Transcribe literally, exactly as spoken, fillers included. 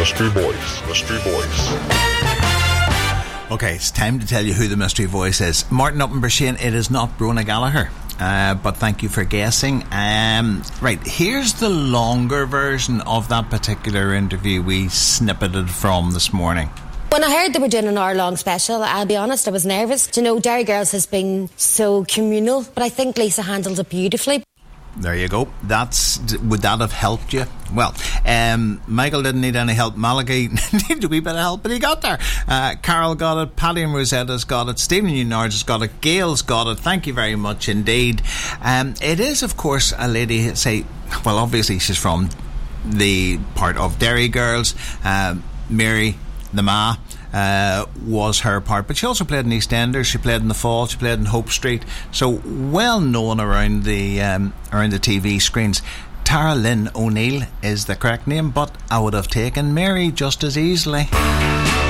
Mystery Voice. Mystery Voice. Okay, it's time to tell you who the mystery voice is. Martin up in Brisbane, it is not Brona Gallagher. Uh, but thank you for guessing. Um, right, here's the longer version of that particular interview we snippeted from this morning. When I heard they were doing an hour-long special, I'll be honest, I was nervous. You know, Derry Girls has been so communal, but I think Lisa handled it beautifully. There you go. That's would that have helped you? Well, um, Michael didn't need any help. Malachi needed a wee bit of help, but he got there. Uh, Carol got it. Paddy and Rosetta's got it. Stephen Unards has got it. Gail's got it. Thank you very much indeed. Um, it is, of course, a lady. Say, well, obviously she's from the part of Derry Girls. Uh, Mary, the Ma. Uh, was her part, but she also played in EastEnders. She played in The Fall. She played in Hope Street. So well known around the um, around the T V screens. Tara Lynn O'Neill is the correct name, but I would have taken Mary just as easily.